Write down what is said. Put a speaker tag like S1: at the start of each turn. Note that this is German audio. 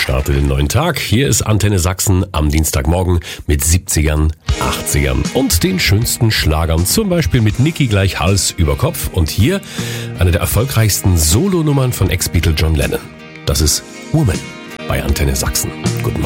S1: Starte den neuen Tag. Hier ist Antenne Sachsen am Dienstagmorgen mit 70ern, 80ern und den schönsten Schlagern. Zum Beispiel mit Niki gleich Hals über Kopf. Und hier eine der erfolgreichsten Solonummern von Ex-Beatle John Lennon. Das ist Woman bei Antenne Sachsen. Guten Morgen.